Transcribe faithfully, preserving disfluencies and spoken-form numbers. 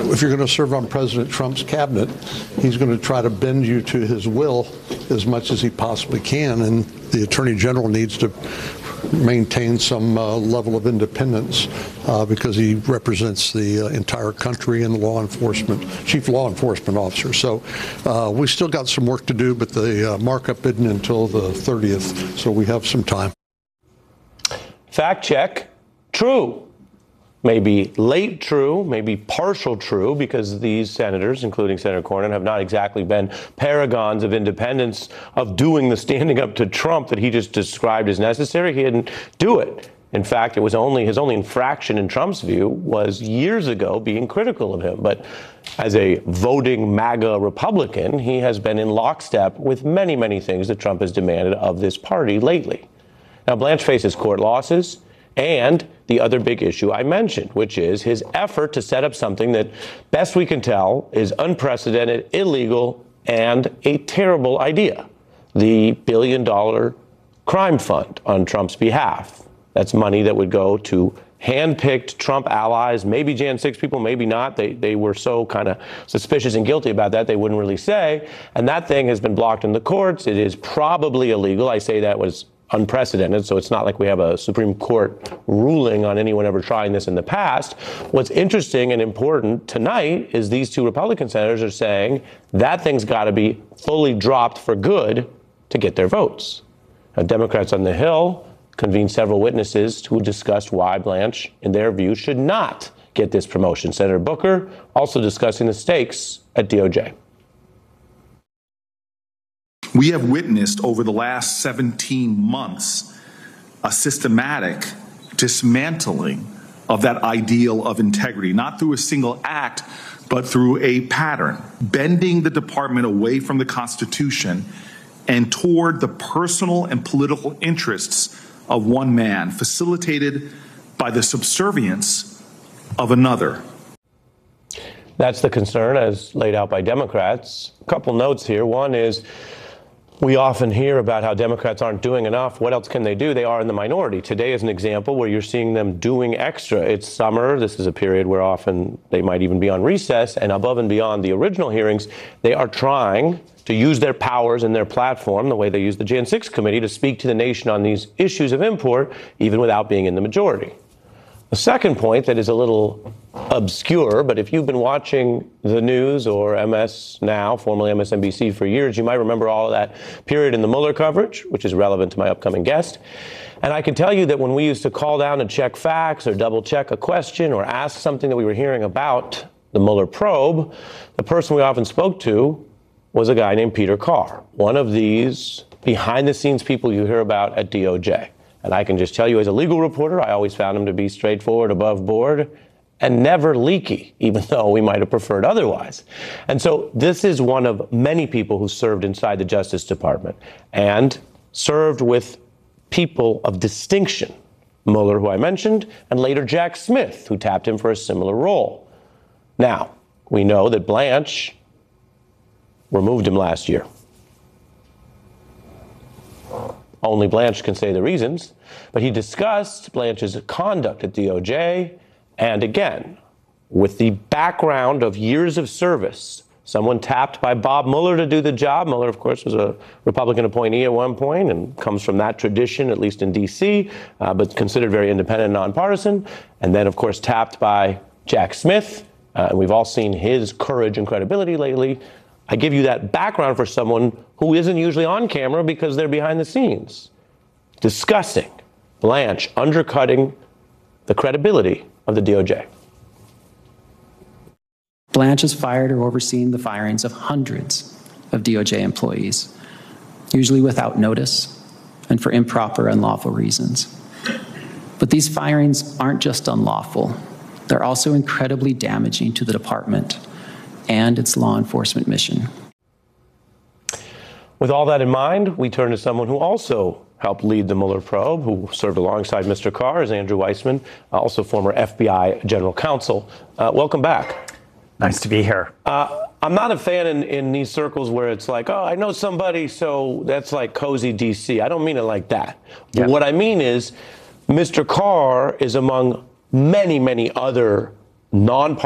if you're going to serve on President Trump's cabinet, he's going to try to bend you to his will as much as he possibly can, and the Attorney General needs to maintain some uh, level of independence uh, because he represents the uh, entire country and the law enforcement, chief law enforcement officer. So uh, we still got some work to do, but the uh, markup isn't until the thirtieth, so we have some time. Fact check, true. Maybe late true, maybe partial true, because these senators, including Senator Cornyn, have not exactly been paragons of independence, of doing the standing up to Trump that he just described as necessary. He didn't do it. In fact, it was only his only infraction in Trump's view was years ago being critical of him. But as a voting MAGA Republican, he has been in lockstep with many, many things that Trump has demanded of this party lately. Now, Blanche faces court losses and the other big issue I mentioned, which is his effort to set up something that, best we can tell, is unprecedented, illegal, and a terrible idea. The billion dollar crime fund on Trump's behalf. That's money that would go to hand-picked Trump allies, maybe Jan six people, maybe not. They they were so kind of suspicious and guilty about that, they wouldn't really say. And that thing has been blocked in the courts. It is probably illegal. I say that was unprecedented, so it's not like we have a Supreme Court ruling on anyone ever trying this in the past. What's interesting and important tonight is these two Republican senators are saying that thing's got to be fully dropped for good to get their votes. Now, Democrats on the Hill convened several witnesses who discussed why Blanche, in their view, should not get this promotion. Senator Booker also discussing the stakes at D O J. We have witnessed over the last seventeen months a systematic dismantling of that ideal of integrity, not through a single act, but through a pattern, bending the department away from the Constitution and toward the personal and political interests of one man, facilitated by the subservience of another. That's the concern as laid out by Democrats. A couple notes here. One is, we often hear about how Democrats aren't doing enough. What else can they do? They are in the minority. Today is an example where you're seeing them doing extra. It's summer. This is a period where often they might even be on recess. And above and beyond the original hearings, they are trying to use their powers and their platform, the way they use the Jan six committee, to speak to the nation on these issues of import, even without being in the majority. The second point that is a little obscure, but if you've been watching the news or M S Now, formerly M S N B C, for years, you might remember all of that period in the Mueller coverage, which is relevant to my upcoming guest. And I can tell you that when we used to call down and check facts or double check a question or ask something that we were hearing about the Mueller probe, the person we often spoke to was a guy named Peter Carr, one of these behind-the-scenes people you hear about at D O J. And I can just tell you, as a legal reporter, I always found him to be straightforward, above board, and never leaky, even though we might have preferred otherwise. And so this is one of many people who served inside the Justice Department and served with people of distinction. Mueller, who I mentioned, and later Jack Smith, who tapped him for a similar role. Now, we know that Blanche removed him last year. Only Blanche can say the reasons, but he discussed Blanche's conduct at D O J, and again, with the background of years of service, someone tapped by Bob Mueller to do the job. Mueller, of course, was a Republican appointee at one point and comes from that tradition, at least in D C, uh, but considered very independent and nonpartisan. And then, of course, tapped by Jack Smith, uh, and we've all seen his courage and credibility lately. I give you that background for someone who isn't usually on camera because they're behind the scenes, discussing Blanche undercutting the credibility of the D O J. Blanche has fired or overseen the firings of hundreds of D O J employees, usually without notice and for improper, unlawful reasons. But these firings aren't just unlawful. They're also incredibly damaging to the department and its law enforcement mission. With all that in mind, we turn to someone who also helped lead the Mueller probe, who served alongside Mister Carr, is Andrew Weissmann, also former F B I general counsel. Uh, welcome back. Nice to be here. Uh, I'm not a fan in, in these circles where it's like, oh, I know somebody, so that's like cozy D C. I don't mean it like that. Yeah. What I mean is Mister Carr is among many, many other non